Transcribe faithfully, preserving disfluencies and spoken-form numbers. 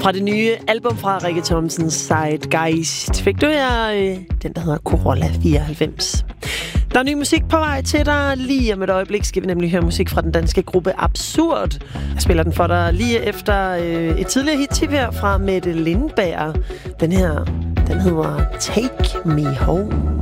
Fra det nye album fra Rikke Thomsens Zeitgeist fik du her øh, den, der hedder Corolla fireoghalvfems. Der er ny musik på vej til dig. Lige om et øjeblik skal vi nemlig høre musik fra den danske gruppe Absurd. Jeg spiller den for dig lige efter øh, et tidligere hit her fra Mette Lindberg. Den her, den hedder Take Me Home.